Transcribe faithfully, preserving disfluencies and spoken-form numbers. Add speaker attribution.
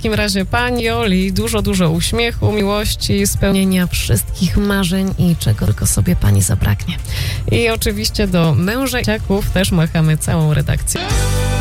Speaker 1: takim razie pani Joli dużo, dużo uśmiechu, miłości, spełnienia wszystkich marzeń i czego tylko sobie pani zabraknie. I oczywiście do męża dzieciaków też machamy całą redakcją.